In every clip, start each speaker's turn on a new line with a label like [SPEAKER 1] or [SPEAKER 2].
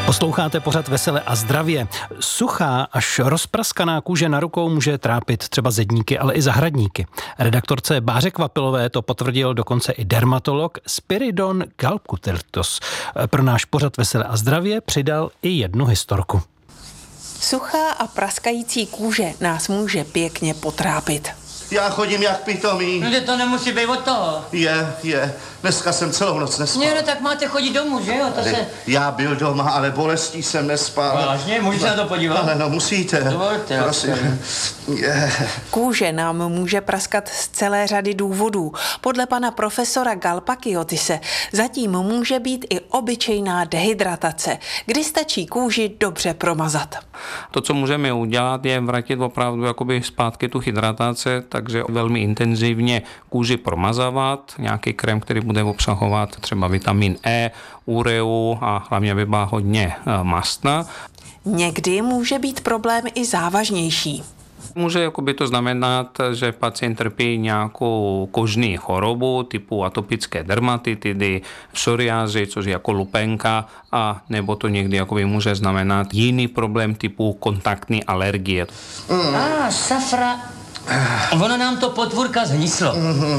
[SPEAKER 1] Posloucháte pořad Vesele a zdravě. Suchá až rozpraskaná kůže na rukou může trápit třeba zedníky, ale i zahradníky. Redaktorce Báře Kvapilové to potvrdil dokonce i dermatolog Spiridon Galpkutirtos. Pro náš pořad Vesele a zdravě přidal i jednu historku.
[SPEAKER 2] Suchá a praskající kůže nás může pěkně potrápit.
[SPEAKER 3] Já chodím jak pitomý.
[SPEAKER 4] No, to nemusí být od toho.
[SPEAKER 3] Je. Dneska jsem celou noc nespal.
[SPEAKER 4] No tak máte chodit domů, že jo?
[SPEAKER 3] Já byl doma, ale bolestí jsem nespal.
[SPEAKER 4] Vážně? Můžu se na to podívat?
[SPEAKER 3] Ale no, musíte.
[SPEAKER 4] Dovolte.
[SPEAKER 3] Prosím.
[SPEAKER 2] Kůže nám může praskat z celé řady důvodů. Podle pana profesora Galpakiotise zatím může být i obyčejná dehydratace, kdy stačí kůži dobře promazat.
[SPEAKER 5] To, co můžeme udělat, je vrátit opravdu jakoby zpátky tu hydrataci, takže velmi intenzivně kůži promazávat, nějaký krém, který bude obsahovat třeba vitamin E, ureu a hlavně aby byla hodně mastná.
[SPEAKER 2] Někdy může být problém i závažnější.
[SPEAKER 5] Může jakoby to znamenat, že pacient trpí nějakou kožní chorobu typu atopické dermatitidy, psoriázy, což je jako lupenka, a nebo to někdy jakoby může znamenat jiný problém typu kontaktní alergie.
[SPEAKER 4] Safra. Ono nám to potvůrka zhnislo.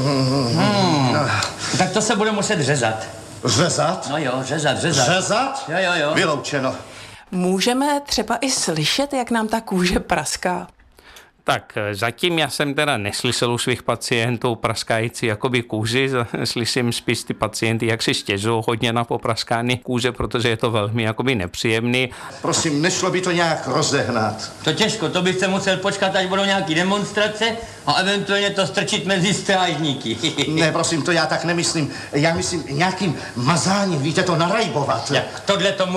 [SPEAKER 4] Tak to se bude muset řezat.
[SPEAKER 3] Řezat?
[SPEAKER 4] No jo, řezat.
[SPEAKER 3] Řezat?
[SPEAKER 4] Jo.
[SPEAKER 3] Vyloučeno.
[SPEAKER 2] Můžeme třeba i slyšet, jak nám ta kůže praská.
[SPEAKER 5] Tak zatím já jsem teda neslyšel u svých pacientů praskající jakoby kůži, slyším spíš ty pacienty, jak si stěžují hodně na popraskání kůže, protože je to velmi jakoby nepříjemný.
[SPEAKER 3] Prosím, nešlo by to nějak rozehnat?
[SPEAKER 4] To těžko, to byste musel počkat, až budou nějaký demonstrace a eventuálně to strčit mezi strážníky.
[SPEAKER 3] Ne, prosím, to já tak nemyslím. Já myslím nějakým mazáním, víte, to narajbovat.
[SPEAKER 4] Jak tohle to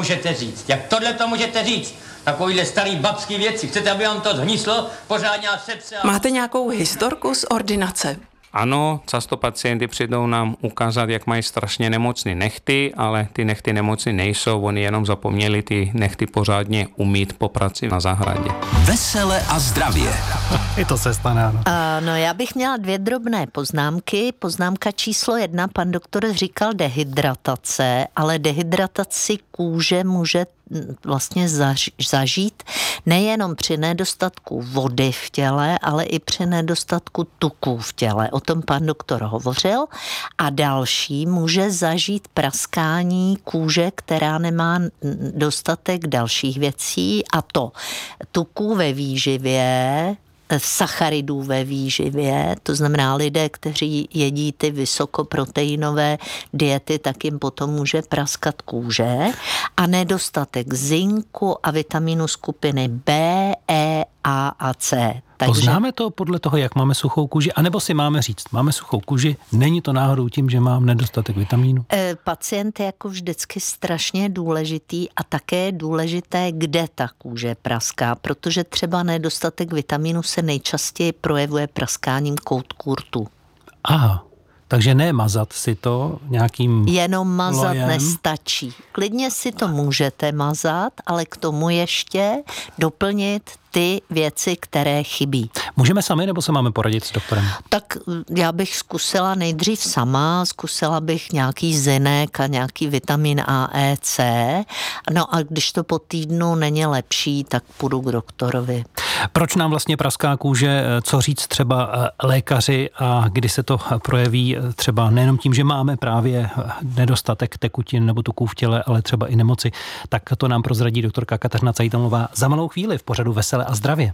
[SPEAKER 4] můžete říct? Takovýhle starý babský věci. Chcete, aby vám to zhnislo? Pořádně sepse a...
[SPEAKER 2] Máte nějakou historku z ordinace?
[SPEAKER 5] Ano, často pacienti přijdou nám ukázat, jak mají strašně nemocné nehty, ale ty nehty nemocné nejsou, oni jenom zapomněli ty nehty pořádně umýt po práci na zahradě.
[SPEAKER 6] Vesele a zdravě.
[SPEAKER 1] I to se stane, ano.
[SPEAKER 7] No, já bych měla 2 drobné poznámky. Poznámka číslo 1, pan doktor říkal dehydratace, ale dehydrataci kůže může vlastně zažít nejenom při nedostatku vody v těle, ale i při nedostatku tuků v těle. O tom pan doktor hovořil. A další může zažít praskání kůže, která nemá dostatek dalších věcí, a to tuků ve výživě, sacharidů ve výživě, to znamená lidé, kteří jedí ty vysokoproteinové diety, tak jim potom může praskat kůže, a nedostatek zinku a vitamínu skupiny B, E, A a C. Takže...
[SPEAKER 1] Poznáme to podle toho, jak máme suchou kůži, anebo si máme říct, máme suchou kůži, není to náhodou tím, že mám nedostatek vitamínu?
[SPEAKER 7] Pacient je jako vždycky strašně důležitý a také je důležité, kde ta kůže praská, protože třeba nedostatek vitamínu se nejčastěji projevuje praskáním koutků rtu.
[SPEAKER 1] Aha. Takže ne mazat si to nějakým
[SPEAKER 7] jenom mazat
[SPEAKER 1] lojem.
[SPEAKER 7] Nestačí. Klidně si to můžete mazat, ale k tomu ještě doplnit ty věci, které chybí.
[SPEAKER 1] Můžeme sami, nebo se máme poradit s doktorem?
[SPEAKER 7] Tak já bych zkusila nejdřív sama, zkusila bych nějaký zinek a nějaký vitamin A, E, C. No a když to po týdnu není lepší, tak půjdu k doktorovi.
[SPEAKER 1] Proč nám vlastně praská kůže, co říct třeba lékaři, a kdy se to projeví třeba nejenom tím, že máme právě nedostatek tekutin nebo tuků v těle, ale třeba i nemoci, tak to nám prozradí doktorka Kateřina Cajtamová za malou chvíli v pořadu Vesele a zdravě.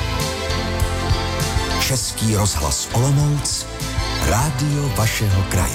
[SPEAKER 6] Český rozhlas Olomouc, rádio vašeho kraje.